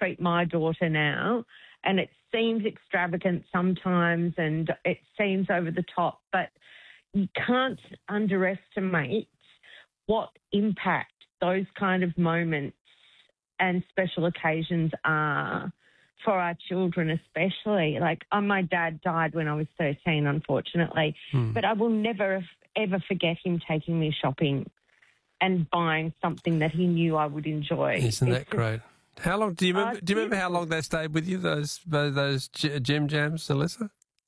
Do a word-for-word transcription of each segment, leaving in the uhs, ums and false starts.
treat my daughter now, and it seems extravagant sometimes and it seems over the top, but you can't underestimate what impact those kind of moments and special occasions are for our children especially. Like, oh, my dad died when I was thirteen, unfortunately, mm. but I will never, ever forget him taking me shopping and buying something that he knew I would enjoy. Isn't it's that great? How long do you remember? Uh, do you remember how long they stayed with you? Those those Gem Jams, Alyssa?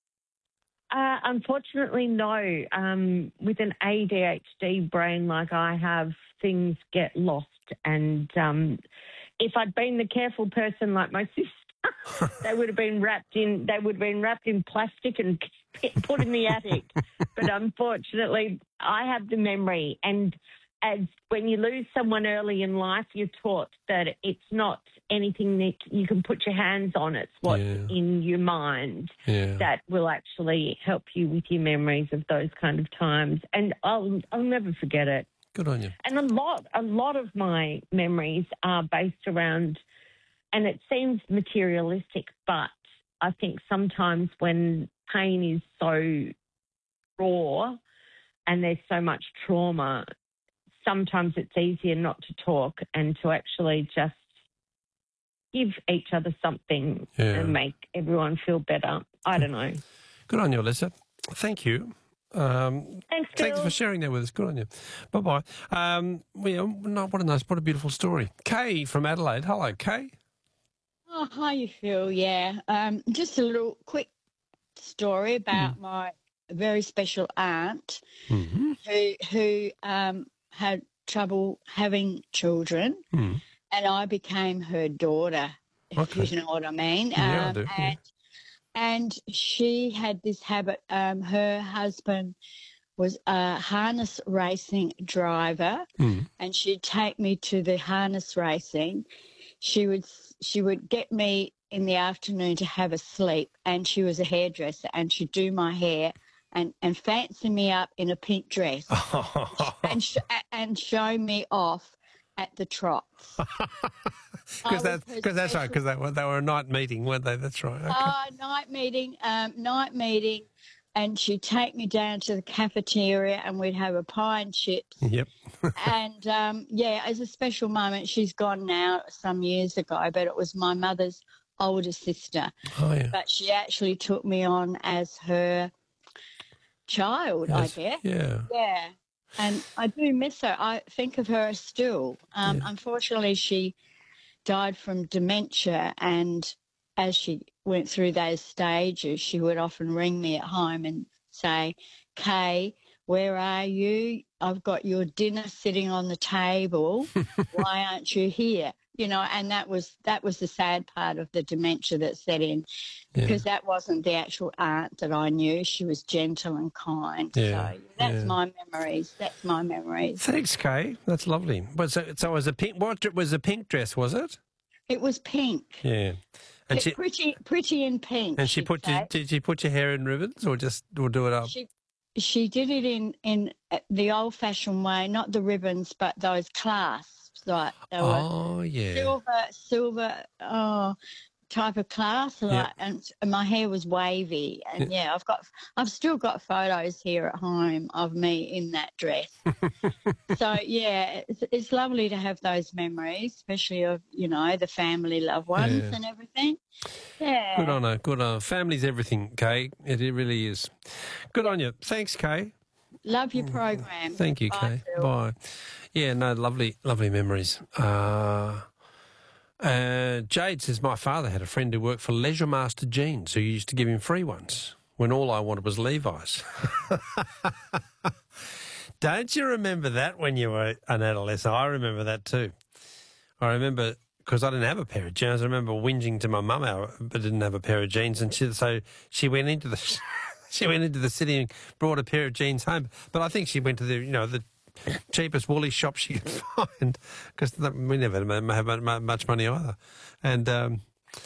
Uh, unfortunately, no. Um, with an A D H D brain like I have, things get lost. And um, if I'd been the careful person like my sister, they would have been wrapped in. They would have been wrapped in plastic and put in the attic. But unfortunately, I have the memory. And as when you lose someone early in life, you're taught that it's not anything that you can put your hands on. It's what's yeah. in your mind yeah. that will actually help you with your memories of those kind of times. And I'll I'll never forget it. Good on you. And a lot, a lot of my memories are based around, and it seems materialistic, but I think sometimes when pain is so raw and there's so much trauma, sometimes it's easier not to talk and to actually just give each other something yeah. and make everyone feel better. I don't know. Good on you, Alyssa. Thank you. Um, Thanks, Phil. Thanks for sharing that with us. Good on you. Bye-bye. Um, well, no, what a nice, what a beautiful story. Kay from Adelaide. Hello, Kay. Oh, hi, Phil. Yeah. Um, just a little quick story about mm. my very special aunt mm-hmm. who, who um, had trouble having children, mm. and I became her daughter, okay. if you know what I mean. Yeah, um, I do. And, yeah. and she had this habit. Um, her husband was a harness racing driver, mm. and she'd take me to the harness racing. She would she would get me in the afternoon to have a sleep, and she was a hairdresser, and she'd do my hair and, and fancy me up in a pink dress and sh- and show me off at the trots. Because that's, that's right, because they were, they were a night meeting, weren't they? That's right. Okay. Uh, night meeting, um, night meeting, and she'd take me down to the cafeteria and we'd have a pie and chips. Yep. and, um, yeah, as a special moment, she's gone now some years ago, but it was my mother's older sister. Oh, yeah. But she actually took me on as her child, yes. I guess. Yeah. Yeah. And I do miss her. I think of her still. Um, yeah. Unfortunately, she died from dementia, and as she went through those stages, she would often ring me at home and say, Kay, where are you? I've got your dinner sitting on the table. Why aren't you here? You know, and that was that was the sad part of the dementia that set in, because yeah. that wasn't the actual aunt that I knew. She was gentle and kind. Yeah. So that's yeah. my memories. That's my memories. Thanks, Kay. That's lovely. But so, so it was a pink. What was a pink dress? Was it? It was pink. Yeah. And she, pretty, pretty in pink. And she put you, did she put your hair in ribbons or just or do it up? She, she did it in in the old-fashioned way, not the ribbons, but those clasps. Like they were oh yeah, silver, silver, oh, type of clasp. Like, yep. and, and my hair was wavy, and yep. yeah, I've got, I've still got photos here at home of me in that dress. So yeah, it's, it's lovely to have those memories, especially of you know the family, loved ones, yeah. and everything. Yeah. Good on her. Good on her. Family's everything, Kay. It, it really is. Good on you. Thanks, Kay. Love your program. Thank you, Bye, Kay. Phil. Bye. Yeah, no, lovely, lovely memories. Uh, uh, Jade says, my father had a friend who worked for Leisure Master Jeans who used to give him free ones when all I wanted was Levi's. Don't you remember that when you were an adolescent? I remember that too. I remember, because I didn't have a pair of jeans, I remember whinging to my mum, but didn't have a pair of jeans, and she, so she went into the... She went into the city and brought a pair of jeans home. But I think she went to the, you know, the cheapest woolly shop she could find, because we never have much money either. And um,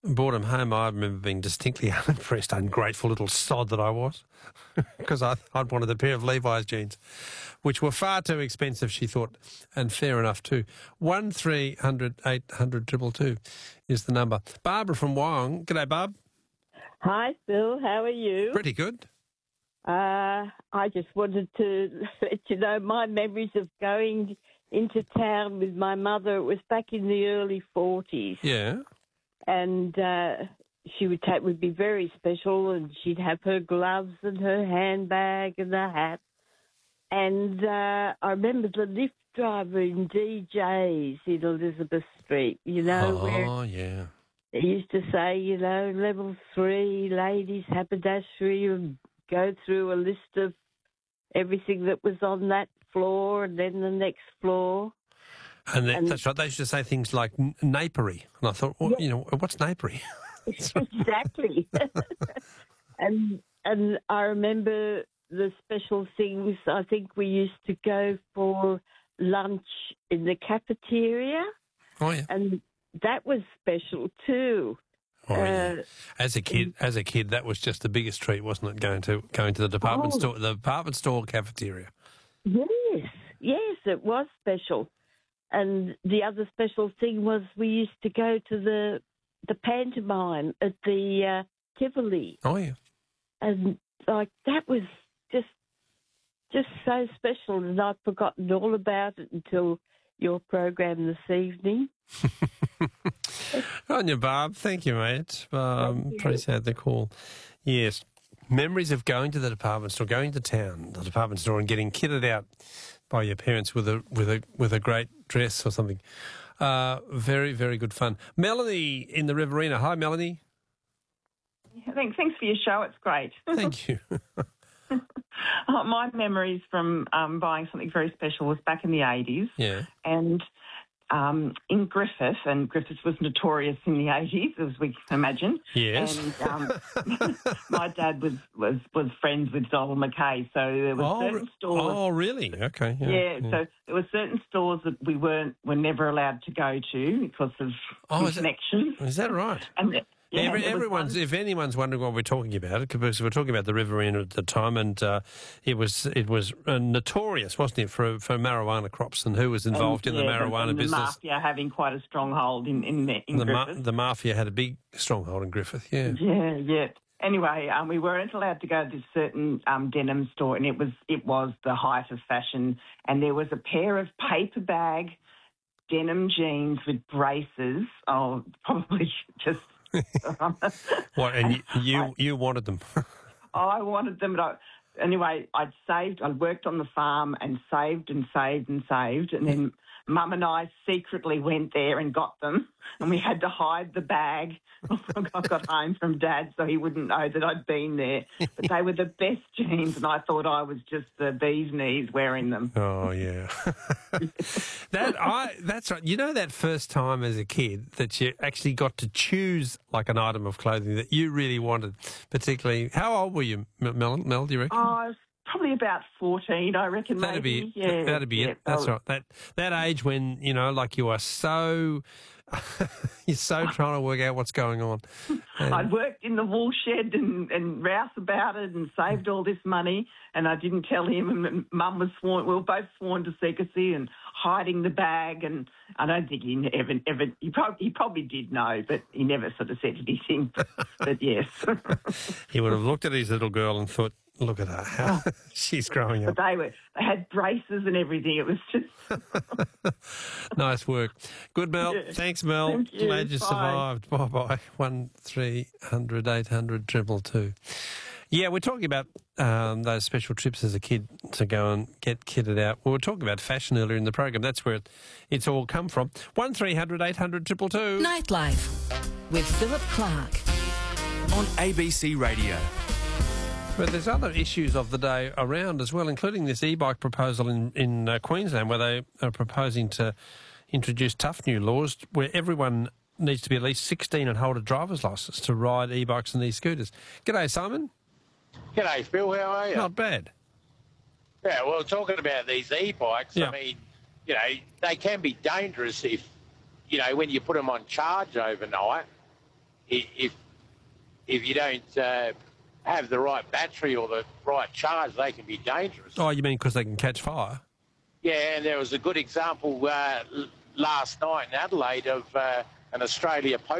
brought them home, I remember being distinctly unimpressed, ungrateful little sod that I was, because I, I'd wanted a pair of Levi's jeans, which were far too expensive, she thought, and fair enough too. One three hundred eight hundred two two is the number. Barbara from Wyong. G'day, Barb. Hi, Phil. How are you? Pretty good. Uh, I just wanted to let you know my memories of going into town with my mother. It was back in the early forties. Yeah. And uh, she would take would be very special, and she'd have her gloves and her handbag and the hat. And uh, I remember the lift driver in D J's in Elizabeth Street, you know, oh, where Oh, yeah. they used to say, you know, level three, ladies, haberdashery, and go through a list of everything that was on that floor and then the next floor. And, that, And- that's right. They used to say things like n- napery. And I thought, well, you know, what's napery? Exactly. and and I remember the special things. I think we used to go for lunch in the cafeteria, Oh, yeah. and that was special too. Oh, yeah. Uh, As a kid, as a kid, that was just the biggest treat, wasn't it? Going to going to the department Oh. store, the department store cafeteria. Yes, yes, it was special. And the other special thing was we used to go to the the pantomime at the uh, Tivoli, Oh, yeah. and like that was just just so special, and I've forgotten all about it until your program this evening. On your Barb. Thank you, mate. Um, Thank you. appreciate the call. Yes. Memories of going to the department store, going to town, the department store, and getting kitted out by your parents with a with a with a great dress or something. Uh, very, very good fun. Melanie in the Riverina. Hi, Melanie. Thanks, thanks for your show. It's great. Thank you. Uh, My memories from um, buying something very special was back in the eighties, Yeah. and um, in Griffith, and Griffith was notorious in the eighties, as we can imagine. Yes. And um, my dad was, was, was friends with Donald McKay, so there were Oh, certain re- stores. oh, really? Okay. Yeah. Yeah, so there were certain stores that we weren't were never allowed to go to because of Oh, is it- connections. Is that right? And yeah, Every, there was everyone's, one- if anyone's wondering what we're talking about, because we're talking about the Riverina at the time, and uh, it was it was uh, notorious, wasn't it, for for marijuana crops and who was involved in the and, yeah, marijuana and business. The mafia having quite a stronghold in in, the- in The, ma- Griffith. the mafia had a big stronghold in Griffith. Yeah. Yeah, yeah. Anyway, um, we weren't allowed to go to this certain um, denim store, and it was it was the height of fashion. And there was a pair of paper bag denim jeans with braces. Oh, probably just. What? And you you, you wanted them? I wanted them. But I, anyway, I'd saved. I'd worked on the farm and saved and saved and saved, and then Mum and I secretly went there and got them, and we had to hide the bag when I got home from Dad, so he wouldn't know that I'd been there. But they were the best jeans, and I thought I was just the bee's knees wearing them. Oh yeah. that I that's right. You know that first time as a kid that you actually got to choose like an item of clothing that you really wanted, particularly. How old were you, Mel? Mel, do you reckon? Oh, I was probably about fourteen, I reckon. That'd maybe. be yeah, that'd be yeah, it. That's so- right. That that age when you know, like you are so you're so trying to work out what's going on. And- I'd worked in the wool shed and, and rouse about it and saved all this money, and I didn't tell him, and Mum was sworn, we were both sworn to secrecy and hiding the bag, and I don't think he ever, ever he, probably, he probably did know, but he never sort of said anything, but, but yes. he would have looked at his little girl and thought, look at her, how she's growing up. But they were, they had braces and everything. It was just... Nice work. Good, Mel. Yeah. Thanks, Mel. Thank you. Glad you Bye. survived. Bye-bye. one three hundred eight hundred two two two. Yeah, we're talking about um, those special trips as a kid to go and get kitted out. We were talking about fashion earlier in the program. That's where it, it's all come from. one three hundred eight hundred two two two. Nightlife with Philip Clark. On A B C Radio. But there's other issues of the day around as well, including this e-bike proposal in, in uh, Queensland where they are proposing to introduce tough new laws where everyone needs to be at least sixteen and hold a driver's licence to ride e-bikes and e-scooters. G'day, Simon. G'day, Phil. How are you? Not bad. Yeah, well, talking about these e-bikes, Yeah. I mean, you know, they can be dangerous if, you know, when you put them on charge overnight, i- if if you don't uh, have the right battery or the right charge, they can be dangerous. Oh, you mean because they can catch fire? Yeah, and there was a good example uh, l- last night in Adelaide of uh, an Australia Post